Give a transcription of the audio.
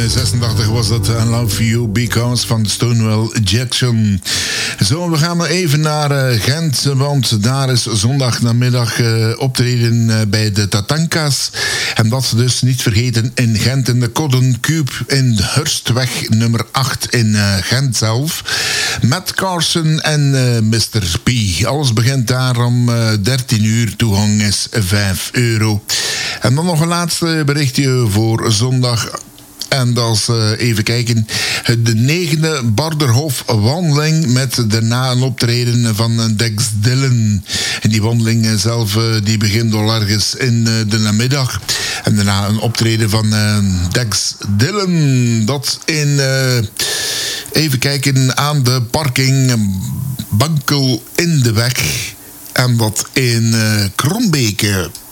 1986 was dat I Love You Because van Stonewall Jackson. Zo, we gaan maar even naar Gent, want daar is zondagnamiddag optreden bij de Tatanka's. En dat dus niet vergeten in Gent in de Codden Cube in de Hurstweg nummer 8 in Gent zelf. Matt Carson en Mr. P. Alles begint daar om 13 uur. Toegang is €5. En dan nog een laatste berichtje voor zondag. En dat is, even kijken, de 9e Barderhof wandeling met daarna een optreden van Dex Dillon. En die wandeling zelf die begint al ergens in de namiddag. En daarna een optreden van Dex Dillon. Dat in, even kijken, aan de parking Bankel in de Weg. En dat in Krombeke.